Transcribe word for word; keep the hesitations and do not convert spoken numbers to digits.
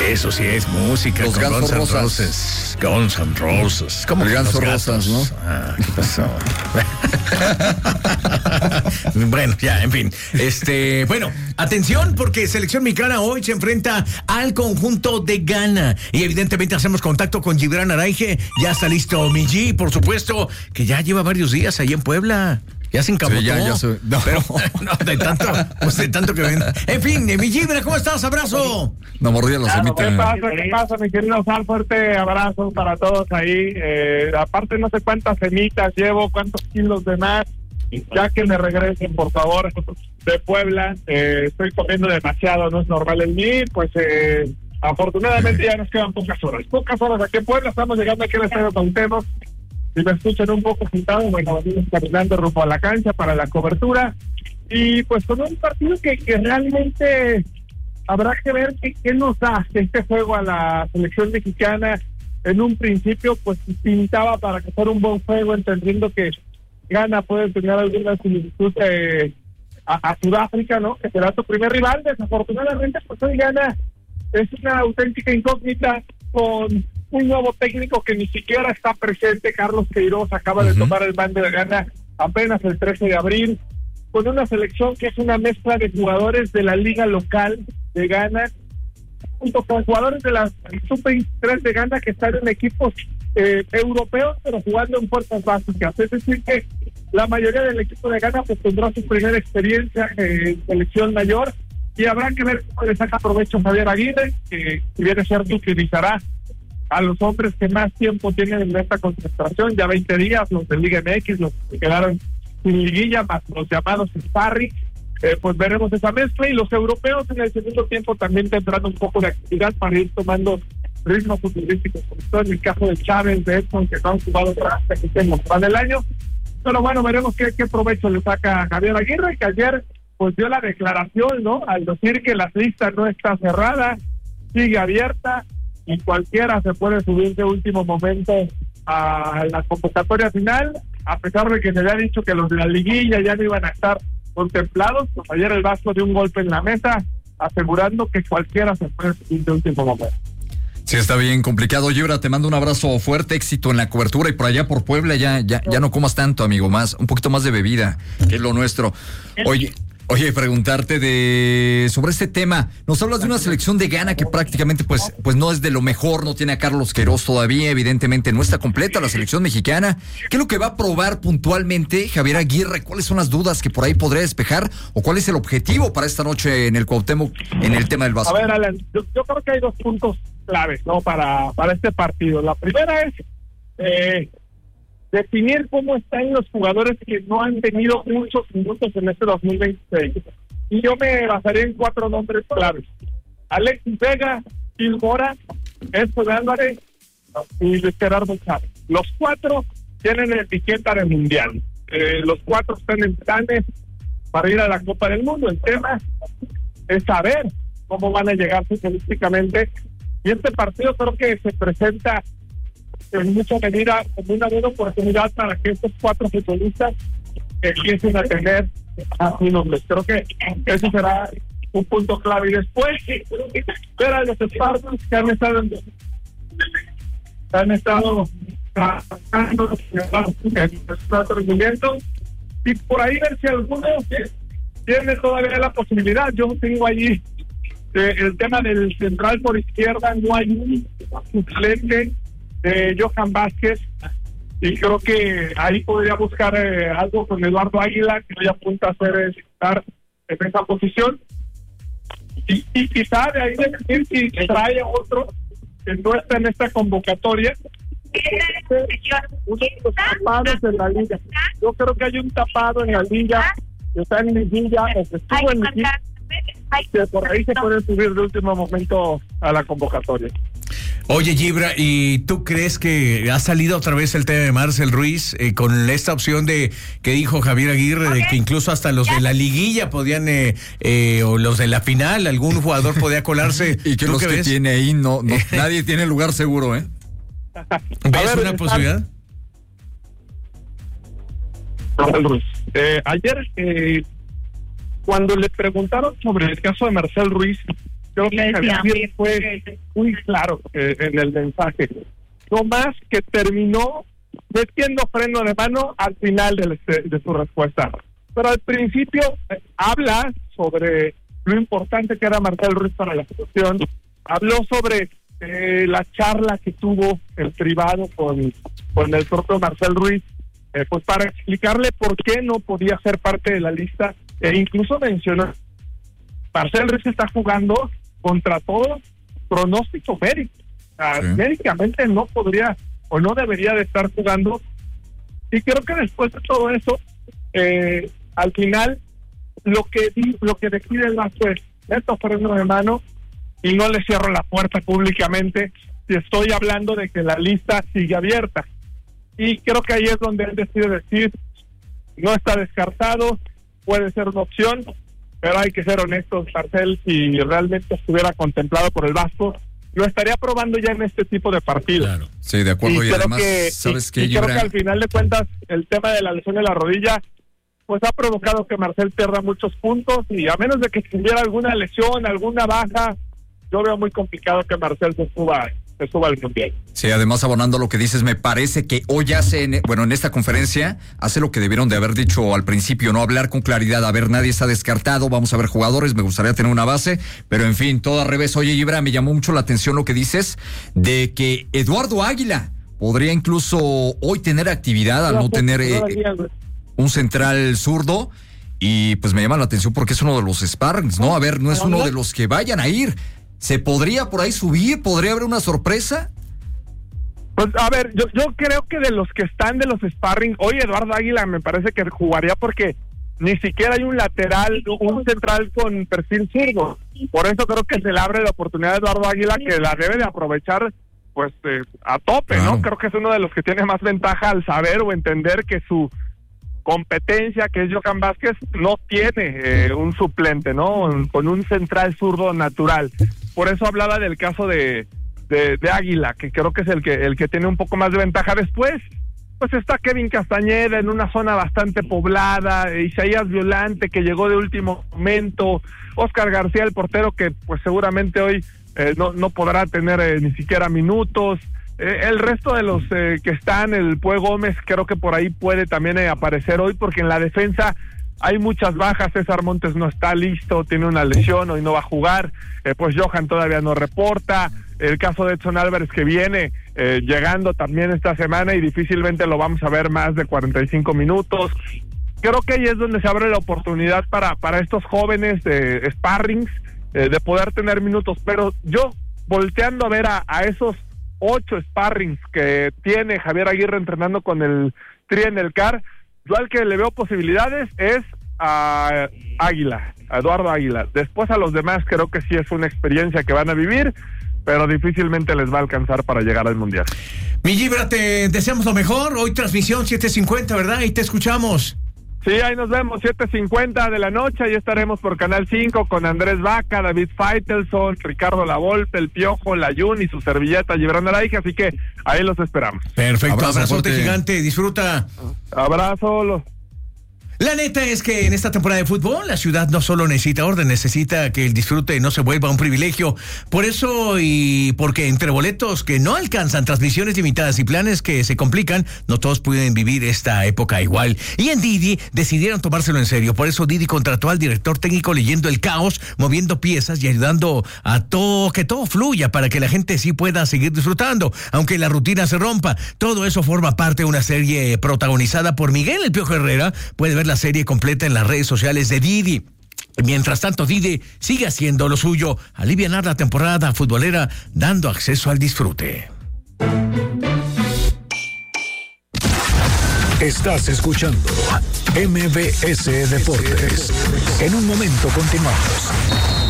Eso sí es música. Los con Guns Guns N' N' Roses. Roses. Guns N' Roses. ¿Cómo El que Ganso los Rosas, gatos? ¿no? Ah, ¿qué pasó? Bueno, ya, en fin. Este, bueno, atención, porque Selección Mexicana hoy se enfrenta al conjunto de Ghana. Y evidentemente hacemos contacto con Gibran Araige. Ya está listo mi G, por supuesto, que ya lleva varios días ahí en Puebla. Ya se encabotó. Sí, ya, ya se... No. Pero, no, de tanto, pues de tanto que ven. En fin, mi Gibran, ¿cómo estás? Abrazo. No mordía los Claro, semita. ¿Qué pasa? ¿Qué pasa, mi querido Sal? Fuerte abrazo para todos ahí. Eh, aparte, no sé cuántas semitas llevo, cuántos kilos de más. Ya que me regresen, por favor, de Puebla. Eh, estoy comiendo demasiado, no es normal en mí. Pues, eh, afortunadamente, ya nos quedan pocas horas. Pocas horas aquí en Puebla. Estamos llegando aquí al Estadio Cuauhtémoc. Si me escuchan un poco agitado, bueno, venimos caminando rumbo a la cancha para la cobertura. Y pues con un partido que, que realmente habrá que ver qué, qué nos da este juego a la selección mexicana. En un principio, pues pintaba para que fuera un buen juego, entendiendo que Ghana puede tener alguna similitud eh, a, a Sudáfrica, ¿no? Que será su primer rival. Desafortunadamente, pues hoy Ghana es una auténtica incógnita con un nuevo técnico que ni siquiera está presente. Carlos Queiroz acaba uh-huh. de tomar el mando de Ghana apenas el trece de abril, con una selección que es una mezcla de jugadores de la liga local de Ghana, junto con jugadores de la sub veintitrés de Ghana que están en equipos eh, europeos, pero jugando en fuerzas básicas. Es decir, que la mayoría del equipo de Ghana pues tendrá su primera experiencia en selección mayor, y habrá que ver cómo le saca provecho Javier Aguirre, que si viene cierto utilizará a los hombres que más tiempo tienen en esta concentración, ya veinte días, los de Liga M X, los que quedaron sin liguilla, más los llamados Sparring. Eh, pues veremos esa mezcla, y los europeos en el segundo tiempo también tendrán un poco de actividad para ir tomando ritmos futbolísticos, sobre todo en el caso de Chávez, de Edson, que no han jugado prácticamente en los del año. Pero bueno, veremos qué, qué provecho le saca Javier Aguirre, que ayer pues dio la declaración, ¿no? Al decir que la lista no está cerrada, sigue abierta, y cualquiera se puede subir de último momento a la convocatoria final, a pesar de que se había dicho que los de la liguilla ya no iban a estar contemplados. Pues ayer el Vasco dio un golpe en la mesa, asegurando que cualquiera se puede subir de último momento. Sí, está bien complicado. Gibra, te mando un abrazo fuerte, éxito en la cobertura, y por allá por Puebla ya, ya, ya no comas tanto, amigo, más, un poquito más de bebida, que es lo nuestro. Oye, Oye, preguntarte de sobre este tema. Nos hablas de una selección de Ghana que prácticamente pues, pues no es de lo mejor, no tiene a Carlos Queiroz todavía, evidentemente no está completa la selección mexicana. ¿Qué es lo que va a probar puntualmente Javier Aguirre? ¿Cuáles son las dudas que por ahí podría despejar? ¿O cuál es el objetivo para esta noche en el Cuauhtémoc en el tema del Vasco? A ver, Alan, yo, yo creo que hay dos puntos claves, ¿no? Para, para este partido. La primera es eh, definir cómo están los jugadores que no han tenido muchos minutos en este dos mil veintiséis. Y yo me basaría en cuatro nombres claves: Alexis Vega, Gil Mora, Edson Álvarez y Luis Gerardo Chávez. Los cuatro tienen el ticket para el Mundial. Eh, los cuatro están en planes para ir a la Copa del Mundo. El tema es saber cómo van a llegar futbolísticamente. Y este partido creo que se presenta en mucha medida como una buena oportunidad para que estos cuatro futbolistas empiecen a tener así nombres. Creo que eso será un punto clave. Y después ver a los Spartans que han estado en, han estado trabajando en los rendimientos, y por ahí ver si alguno tiene todavía la posibilidad. Yo tengo allí eh, el tema del central por izquierda, no hay un suplente de Johan Vázquez, y creo que ahí podría buscar eh, algo con Eduardo Águila, que hoy apunta a ser eh, estar en esa posición, y, y quizá de ahí decir si trae a otro que no está en esta convocatoria, uno de los tapados en la liga. Yo creo que hay un tapado en la liga que está en liguilla o que estuvo en liguilla, que por ahí se puede subir de último momento a la convocatoria. Oye, Gibra, ¿y tú crees que ha salido otra vez el tema de Marcel Ruiz eh, con esta opción de que dijo Javier Aguirre, okay, de que incluso hasta los de la liguilla podían eh, eh, o los de la final, algún jugador podía colarse? Y que los que ves? Tiene ahí, no, no nadie tiene lugar seguro, ¿eh? ¿Ves ver, una posibilidad? Marcel Ruiz. Eh, ayer, eh, cuando le preguntaron sobre el caso de Marcel Ruiz, Creo que Javier fue muy claro eh, en el mensaje. No más que terminó metiendo freno de mano al final de, de, de su respuesta. Pero al principio eh, habla sobre lo importante que era Marcel Ruiz para la situación. Habló sobre eh, la charla que tuvo en privado con, con el propio Marcel Ruiz, eh, pues para explicarle por qué no podía ser parte de la lista, e incluso mencionó, Marcel Ruiz está jugando contra todo pronóstico médico. O sea, sí. Médicamente no podría o no debería de estar jugando, y creo que después de todo eso, eh, al final, lo que lo que decide el vaso es, esto freno de mano, y no le cierro la puerta públicamente si estoy hablando de que la lista sigue abierta. Y creo que ahí es donde él decide decir, no está descartado, puede ser una opción, pero hay que ser honestos, Marcel, si realmente estuviera contemplado por el Vasco, lo estaría probando ya en este tipo de partidos. Claro. Sí, de acuerdo, y, y además, que, ¿sabes y, qué, y creo que al final de cuentas, el tema de la lesión de la rodilla, pues ha provocado que Marcel pierda muchos puntos, y a menos de que tuviera alguna lesión, alguna baja, yo veo muy complicado que Marcel se suba, se suba al mundial. Sí, además, abonando lo que dices, me parece que hoy hace, en, bueno, en esta conferencia, hace lo que debieron de haber dicho al principio, no hablar con claridad, a ver, nadie está descartado, vamos a ver jugadores, me gustaría tener una base, pero en fin, todo al revés. Oye, Ibra, me llamó mucho la atención lo que dices, de que Eduardo Águila podría incluso hoy tener actividad al no tener eh, un central zurdo, y pues me llama la atención porque es uno de los sparrings, ¿no? A ver, no es uno de los que vayan a ir. ¿Se podría por ahí subir? ¿Podría haber una sorpresa? Pues a ver, yo yo creo que de los que están de los sparring, hoy Eduardo Águila me parece que jugaría porque ni siquiera hay un lateral, un central con perfil zurdo. Por eso creo que se le abre la oportunidad a Eduardo Águila, que la debe de aprovechar pues eh, a tope, claro. ¿No? Creo que es uno de los que tiene más ventaja al saber o entender que su competencia, que es Johan Vázquez, no tiene eh, un suplente, ¿no? Con un central zurdo natural. Por eso hablaba del caso de, de, de Águila, que creo que es el que el que tiene un poco más de ventaja. Después, pues está Kevin Castañeda en una zona bastante poblada, Isaías Violante, que llegó de último momento, Oscar García, el portero, que pues seguramente hoy eh, no, no podrá tener eh, ni siquiera minutos. Eh, el resto de los eh, que están, el Pue Gómez, creo que por ahí puede también eh, aparecer hoy, porque en la defensa hay muchas bajas. César Montes no está listo, tiene una lesión, hoy no va a jugar, eh, pues Johan todavía no reporta, el caso de Edson Álvarez, que viene eh, llegando también esta semana y difícilmente lo vamos a ver más de cuarenta y cinco minutos. Creo que ahí es donde se abre la oportunidad para, para estos jóvenes de sparrings, eh, de poder tener minutos, pero yo volteando a ver a, a esos ocho sparrings que tiene Javier Aguirre entrenando con el Tri en el C A R, yo al que le veo posibilidades es a Águila, a Eduardo Águila. Después a los demás creo que sí es una experiencia que van a vivir, pero difícilmente les va a alcanzar para llegar al Mundial. Mi Gibra, te deseamos lo mejor. Hoy transmisión siete cincuenta, ¿verdad? Y te escuchamos. Sí, ahí nos vemos, siete cincuenta de la noche, ahí estaremos por Canal cinco con Andrés Vaca, David Faitelson, Ricardo Lavolpe, El Piojo, Layún y su servilleta Gibran Araige, así que ahí los esperamos. Perfecto, abrazo, abrazote fuerte. Gigante, disfruta. Abrazo. Los... La neta es que en esta temporada de fútbol la ciudad no solo necesita orden, necesita que el disfrute no se vuelva un privilegio. Por eso y porque entre boletos que no alcanzan, transmisiones limitadas y planes que se complican, no todos pueden vivir esta época igual. Y en Didi decidieron tomárselo en serio. Por eso Didi contrató al director técnico leyendo el caos, moviendo piezas y ayudando a todo, que todo fluya para que la gente sí pueda seguir disfrutando, aunque la rutina se rompa. Todo eso forma parte de una serie protagonizada por Miguel El Piojo Herrera. Puede ver la serie completa en las redes sociales de Didi. Mientras tanto, Didi sigue haciendo lo suyo, alivianar la temporada futbolera, dando acceso al disfrute. Estás escuchando M B S Deportes. En un momento continuamos.